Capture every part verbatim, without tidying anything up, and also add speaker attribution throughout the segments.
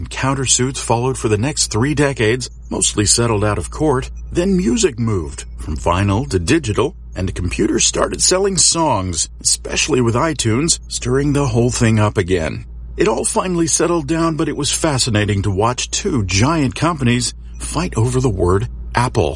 Speaker 1: Countersuits followed for the next three decades, mostly settled out of court. Then music moved from vinyl to digital, and computers started selling songs, especially with iTunes, stirring the whole thing up again. It all finally settled down, but it was fascinating to watch two giant companies fight over the word Apple.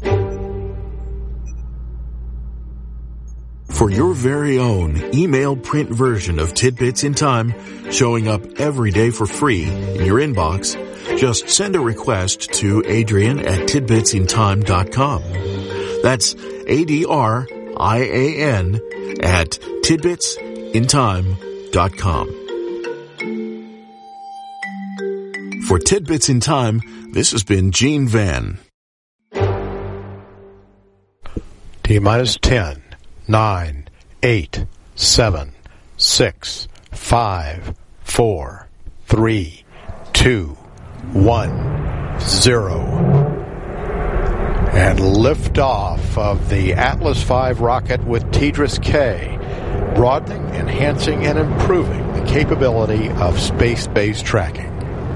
Speaker 1: For your very own email print version of Tidbits in Time, showing up every day for free in your inbox, just send a request to Adrian at tidbits in time dot com. That's A D R I A N at tidbits in time dot com. For Tidbits in Time, this has been Gene Van.
Speaker 2: T-minus ten. Nine, eight, seven, six, five, four, three, two, one, zero. And liftoff of the Atlas five rocket with TDRS K, broadening, enhancing, and improving the capability of space-based tracking.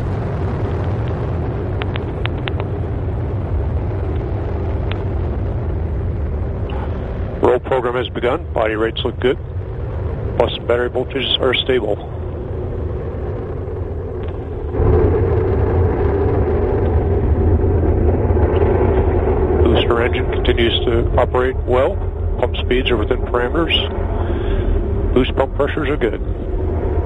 Speaker 3: Roll program has begun. Body rates look good. Bus and battery voltages are stable. Booster engine continues to operate well. Pump speeds are within parameters. Boost pump pressures are good.